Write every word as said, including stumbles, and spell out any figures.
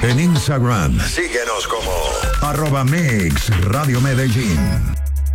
En Instagram, síguenos como arroba Mix Radio Medellín.